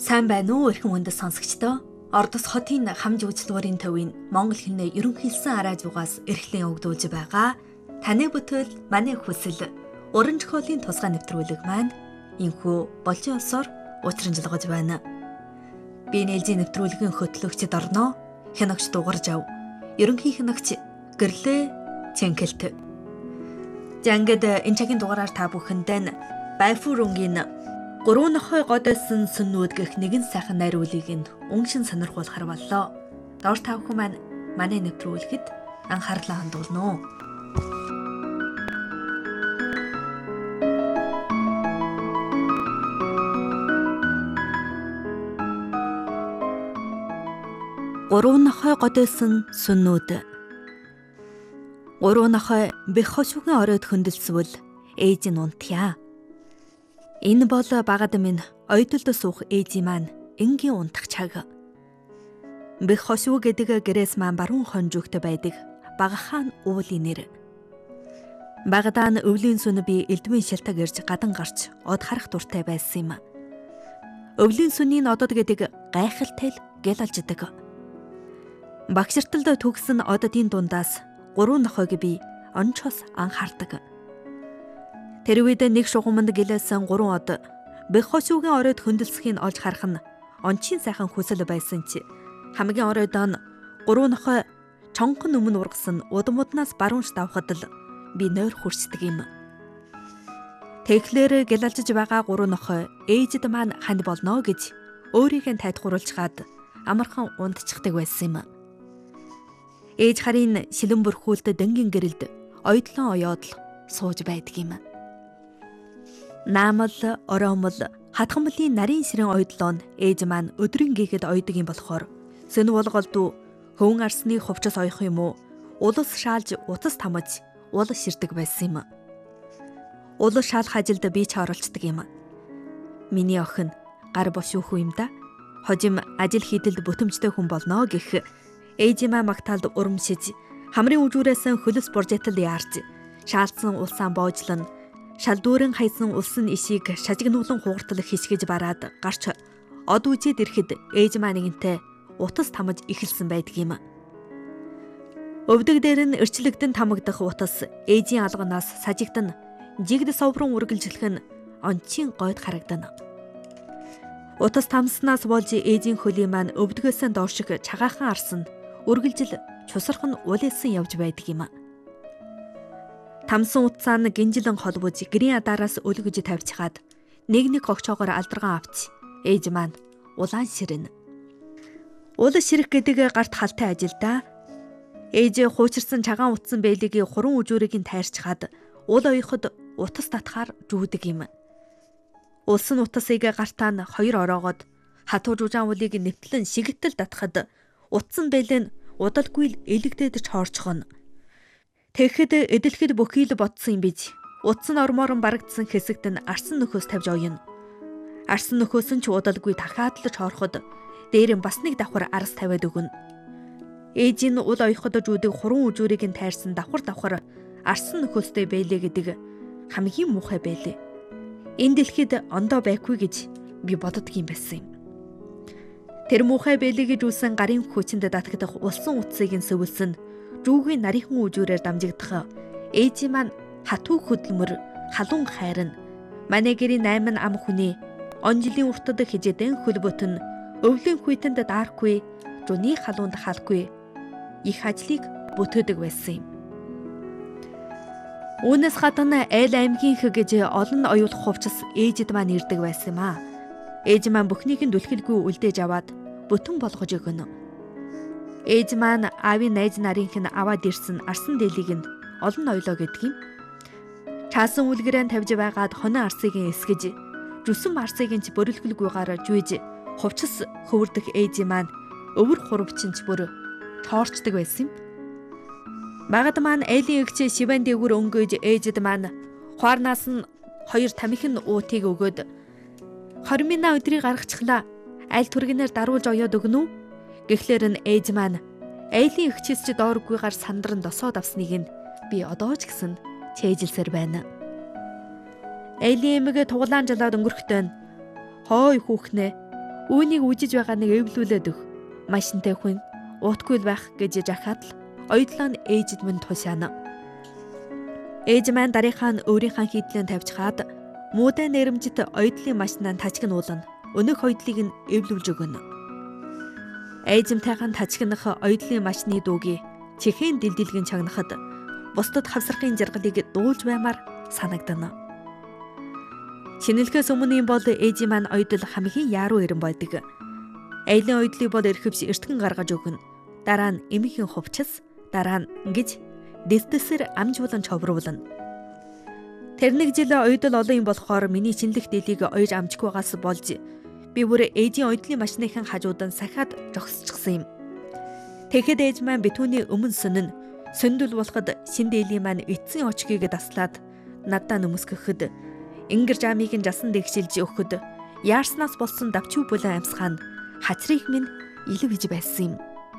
Сайн байна уу эрхэм үндэс сонсогчдоо? Ордос хотын хамж үйлчлэгүүрийн төвийн Монгол хэлний ерөнхийлсэн арай зугаас эрхлэн өгдүүлж байгаа таны бүтэл манай хүсэл уран зохиолын тусгай нэвтрүүлэг маань энхүү болжин ёсоор учрамжилгаж байна. Би нээлзийн нэвтрүүлгийн хөтлөгчд орноо хянагч дугарж ав. Ерөнхий хянагч гэрлээ Цэнгэлт. Жангад энэ цагийн дугаараар та бүхэндээ Байфурунгийн 3 нохой годосон сүннүүд гэх нэгэн сайхан найруулгыг уншин сонирхуулахар боллоо. Доор та бүхэн маань манай нэвтрүүлэхэд анхаарлаа хандуулна уу? Гурван нохой годосон сүннүүд. Гурван нохой бэх хошуугийн оройд хөндлөсвөл ээж нь унтъя. Энэ бол багад минь ойдолд суух ээжийн маань энгийн унтах цаг. Бэх хошуу гэдэг гэрээс маань баруун хонжигт байдаг багахан уулын нэр. Багадаа нь өвлийн сүн би элдвийн шилтаг ирж гадан гарч од харах дуртай байсан юм. Өвлийн сүний одод гэдэг гайхалтай л гэл алждаг. Багширталд төгсөн ододын дундаас 3 нохойг би онцоос анхаардаг. Тэр үед нэг шугамд гэлээсэн 3 од бэх хошуугийн оройд хөндлөсхийг олж харах нь онцгийн сайхан хүсэл байсан чи хамгийн оройдоо нь 3 нохой чонгон өмнө ургасан удамуднаас баруунш давхад л би нойр хүрчдэг юм. Тэгэхээр гэлалжж байгаа 3 нохой ээжд маань ханд болно гэж өөрийгөө тайлхууруулчаад амархан унтчихдаг байсан юм. Ээж харын шилэн бүрхүүлд дэнгийн гэрэлд ойдлон оёод л сууж байдаг юм. Наамал, ороомол, хатгамлын нарийн ширэн ойдлоо нь ээж маань өдрийн гээхэд ойдог юм болохоор сөн болголдуу хөвөн арсны хувцас оёх юм уу? Улас шаалж утас тамаж уул ширдэг байсан юм. Улас шаалх ажилд би ч оролцдог юм. Миний охин гар бошуух юм да. Хожим ажил хийдэлд бүтэмжтэй хүн болно гэх ээжийн маань магтаалд урамшиж хамрын үжүүрээс хөлс боржетал яарч шаалцсан улсаан боожлон шалдуурын хайсан улсын ишийг шажигнуулан хугартал хишгэж бараад гарч од үжид ирэхэд ээж маань нэгэнтэй утас тамаж эхэлсэн байдаг юм. Өвдөг дээр нь өрчлөгдөн тамагдах утас ээжийн алганаас сажигдан жигд соврон үргэлжлэх нь онцгийн гойд харагдана. Утас тамснаас болж ээжийн хөлийн маань өвдгөөсөө доошиг чагаахан арсан үргэлжил чусархан улээсэн явж байдаг юм. Тамсан утсаа нь гинжилэн холбож гэрийн адаараас өлгөж тавьчихад нэг огчоогоор алдаргаан авч ээж маань улаан ширнэ. Уул ширэх гэдэг гарт халтай ажилдаа ээж хуучирсан чагаан утсан бэлгийн хуран үжүүрийг тайрчхад уул оёход утас татхаар жүүдэг юм. Улсын утасыг гартаа нь 2 ороогоод хатуу жужаан уулыг нэвтлэн шигтэл татхад утсан бэлэн удалгүй л элэгдээд чоорчхон. Тэгэхэд эдэлхэд бүхий л ботсон юм бич. Утсан ормоор барагдсан хэсэгт нь арсан нөхөөс тавьж оёно. Арсан нөхөөс нь ч удалгүй дахиад л чоороход дээр нь бас нэг давхар арас тавиад өгнө. Ээжийн уул оёход жүүдэг хуран үжүүрийг тайрсан давхар арсан нөхөөстэй байлээ гэдэг хамгийн муухай байлээ. Энэ дэлхийд ондоо байхгүй гэж би боддгийм байсан юм. Тэр муухай байлээ гэж үлсэн гарын хүчинд датгадах улсын утсыг сөвөлсөн жүүгийн нарийнхан үжүүрээр дамжигдах ээжийн маань хатуу хөдөлмөр халуун хайрна. Манай гэрийн 8 ам хүний он жилийн уртад хижээдэн хөлбөтөн өвлийн хүйтэнд даархгүй жуны халуунд халахгүй их ажлыг бүтээдэг байсан юм. Үүнээс гадна айл аймгийн гэж олон оюулах хувцас ээжид маань ирдэг байсан юм аа. Ээж маань бүхнийг нь дүлхэлгүй үлдээж аваад бүтэн болгож өгнө. Ээж маань аавын найз нарийнх нь аваад ирсэн арсан дээлийг нь олон ойлоо гэдэг юм. Чаасан үлгэрэн тавьж байгаад хонин арсыг эсгэж, жүсэн арсыг нь ч бөрөлхөлгүйгээр жүйж, хувцас хөвөрдөх ээж маань өвөр хурвчинч бүр тоорчдаг байсан юм. Багад маань айлын эгч шивэн дээгүр өнгөж ээжд маань хуарнаас нь 2 тамхин уутыг өгөөд 20 минут өдрийг гаргачихлаа. Айл түргэнээр даруулж оёод өгнө үү? Гэхлээр нь ээж маань айлын эгчээс ч дооргүйгээр сандран досоод авсныг нь би одоо ч гэсэн чэйжилсээр байна. Айлын эмэг туглаан жалаад өнгөрөхдөө "Хой хүүхнээ, Үүнийг үжиж байгаа нэг эвлүүлээд өг. Машинтай хүн уутгүй байх гэж жахаад л оёдлоо нь ээжид минь тушаана. Ээж маань дарийнхаа нь өөрийнхөө хийдлэн тавьчихад муудай нэрэмжит оёдлын машинаа тачигнуулна. Өнөх оёдлыг нь эвлүүлж өгнө. Ээжимтэйхэн тачигнах оёдлын машины дуугийн чихэн дэлдэлгэн чагнахад бусдад хавсрахын жаргалыг дуулж баймаар санагдана. Шинэлгээс өмнө бол ээжийн маань оёдол хамгийн яруу эрен байдаг. Айлын оёдлыг бол эрхэвч эртгэн гаргаж өгнө. Дараа нь эмхийн хувцас, дараа нь ингэж дэсдэсээр амжуулан човруулна. Тэр нэг жил оёдол олон юм болохоор миний шинэлэх дэлийг оёж амжих байгаас болж би бүр ээжийн оёдлын машиныхан хажуудан сахиад жогсчихсан юм. Тэгэхэд ээж маань битүүний өмнө сонин сөндөл болоход шин дээлийн маань эцсийн очгийг таслаад надаа нөмсгөхөд ингэр жамыг нь жасан дэгшилж өгөхөд яарснаас болсон давчуу булан амьсгаан хачрыг минь илвэж байсан юм.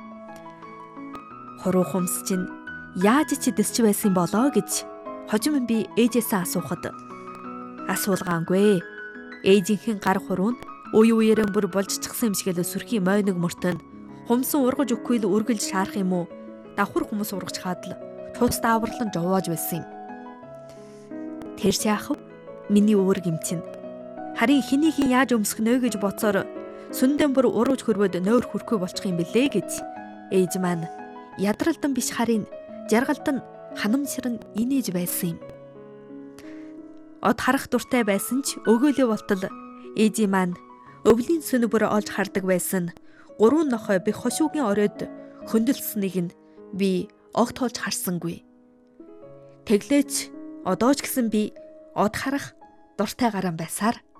Хуруу хумс чинь яаж ч дэсч байсан болоо гэж хожим би ээжээсээ асуухад асуулгаангүй. Ээжийнхэн гар хуруу нь үе үеэрэн бүр болжчихсан юм шиг л сүрхийн мойног мөртөнд хумсан ургаж өгөхгүй л үргэлж шаарах юм уу? Давхар хүмүүс ургаж хаад л тус дааварлан жовоож байсан юм. Тэр яахав? Миний өөр гимчин. Харин хэнийхин яаж өмсгнө гэж боцоор сүндэн бүр урууж хөрвöd нойр хүрхгүй болчих юм бэлээ гэж ээж маань ядралдан биш харин жаргалдан ханамшран инээж байсан юм. Од харах дуртай байсан ч өгөөлөө болтол ээжийн маань өвлийн сүн бүр олж хардаг байсан. 3 нохой би хошуугийн оройд хөндлөснийг нь би огт олж харсангүй. Тэглээч одоо ч гэсэн би од харах дуртай гарan байсаар